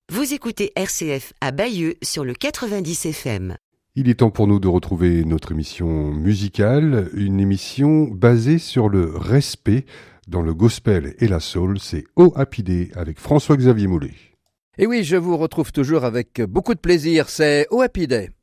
Vous écoutez RCF à Bayeux sur le 90 FM. Il est temps pour nous de retrouver notre émission musicale, une émission basée sur le respect dans le gospel et la soul. C'est Oh Happy Day avec François-Xavier Mollet. Et oui, je vous retrouve toujours avec beaucoup de plaisir, c'est Oh Happy Day.